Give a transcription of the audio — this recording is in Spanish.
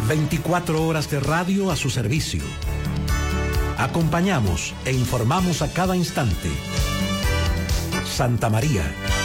24 horas de radio a su servicio. Acompañamos e informamos a cada instante. Santa María,